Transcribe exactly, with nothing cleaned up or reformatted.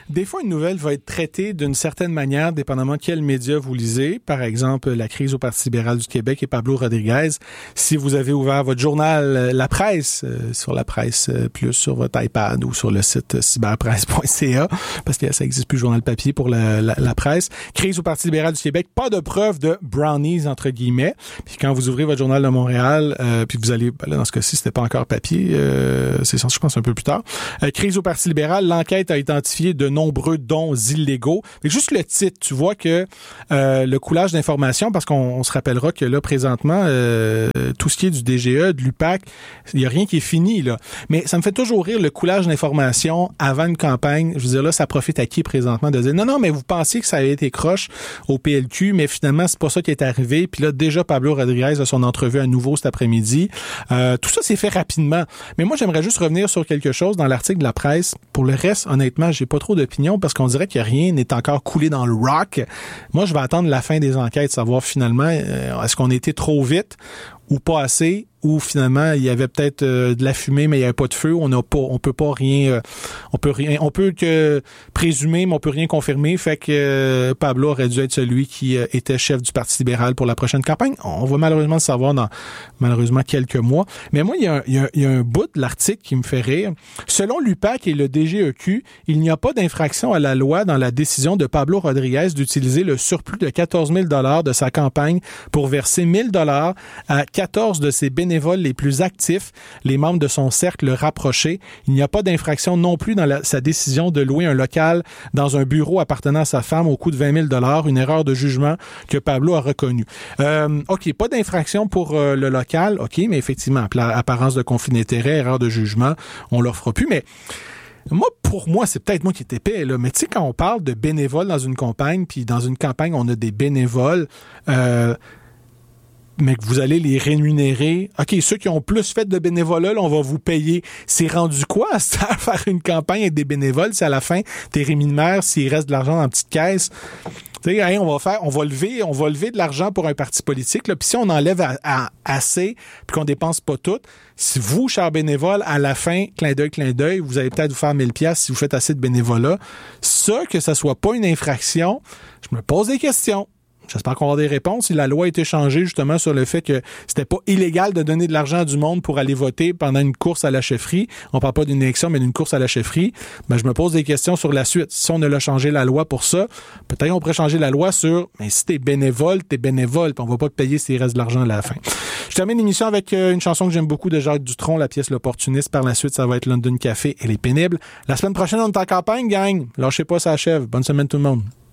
Des fois, une nouvelle va être traitée d'une certaine manière, dépendamment de quel média vous lisez. Par exemple, la crise au Parti libéral du Québec et Pablo Rodriguez. Si vous avez ouvert votre journal La Presse, euh, sur La Presse euh, Plus, sur votre iPad ou sur le site cyberpresse point c a, parce que ça n'existe plus, journal papier pour la, la, la presse. Crise au Parti libéral du Québec, pas de preuve de brownies, entre guillemets. Puis quand vous ouvrez votre journal de Montréal, euh, puis vous allez, ben là, dans ce cas-ci, c'était pas encore papier, euh, c'est censé, je pense, un peu plus tard. Euh, crise au Parti libéral, l'enquête a identifié de nombreux dons illégaux. Mais juste le titre, tu vois que euh, le coulage d'informations, parce qu'on on se rappellera que là, présentement, euh, tout ce qui est du D G E, de l'U P A C, il n'y a rien qui est fini, là. Mais ça me fait toujours rire, le coulage d'informations avant une campagne. Je veux dire, là, ça profite à qui présentement de dire, non, non, mais vous pensiez que ça avait été croche au P L Q, mais finalement, c'est pas ça qui est arrivé. Puis là, déjà, Pablo Rodriguez a son entrevue à nouveau cet après-midi. Euh, tout ça s'est fait rapidement. Mais moi, j'aimerais juste revenir sur quelque chose dans l'article de la presse. Pour le reste, honnêtement, j'ai pas trop d'opinion parce qu'on dirait que rien n'est encore coulé dans le rock. Moi, je vais attendre la fin des enquêtes, savoir finalement, euh, est-ce qu'on était trop vite ou pas assez, ou finalement il y avait peut-être euh, de la fumée mais il y avait pas de feu, on n'a pas on peut pas rien euh, on peut rien on peut que présumer mais on peut rien confirmer, fait que euh, Pablo aurait dû être celui qui euh, était chef du Parti libéral pour la prochaine campagne. On va malheureusement le savoir dans malheureusement quelques mois. Mais moi il y a un, il y a, il y a un bout de l'article qui me fait rire. Selon l'U P A C et le D G E Q, il n'y a pas d'infraction à la loi dans la décision de Pablo Rodriguez d'utiliser le surplus de quatorze mille dollars de sa campagne pour verser mille dollars à quatorze de ses bénévoles les plus actifs, les membres de son cercle rapproché. Il n'y a pas d'infraction non plus dans la, sa décision de louer un local dans un bureau appartenant à sa femme au coût de vingt mille dollars, une erreur de jugement que Pablo a reconnue. Euh, OK, pas d'infraction pour euh, le local, OK, mais effectivement, apparence de conflit d'intérêt, erreur de jugement, on leur fera plus, mais moi, pour moi, c'est peut-être moi qui est épais, là, mais tu sais, quand on parle de bénévoles dans une campagne, puis dans une campagne, on a des bénévoles, euh, mais que vous allez les rémunérer. OK, ceux qui ont plus fait de bénévolat, là, on va vous payer. C'est rendu quoi, ça, à faire une campagne avec des bénévoles, si à la fin, t'es rémunères, s'il reste de l'argent dans la petite caisse? Tu sais, hein, on va faire, on va lever, on va lever de l'argent pour un parti politique, là, puis si on enlève à, à, assez, puis qu'on dépense pas tout, si vous, chers bénévoles, à la fin, clin d'œil, clin d'œil, vous allez peut-être vous faire mille piastres si vous faites assez de bénévolat. Ça, que ça soit pas une infraction, je me pose des questions. J'espère qu'on va avoir des réponses. Si la loi a été changée justement sur le fait que c'était pas illégal de donner de l'argent à du monde pour aller voter pendant une course à la chefferie, on parle pas d'une élection, mais d'une course à la chefferie, ben je me pose des questions sur la suite. Si on a changé la loi pour ça, peut-être qu'on pourrait changer la loi sur, mais si t'es bénévole, t'es bénévole, puis on va pas te payer s'il reste de l'argent à la fin. Je termine l'émission avec une chanson que j'aime beaucoup de Jacques Dutronc, la pièce L'Opportuniste. Par la suite, ça va être London Café, elle est pénible. La semaine prochaine, on est en campagne, gang. Lâchez pas, ça achève. Bonne semaine tout le monde.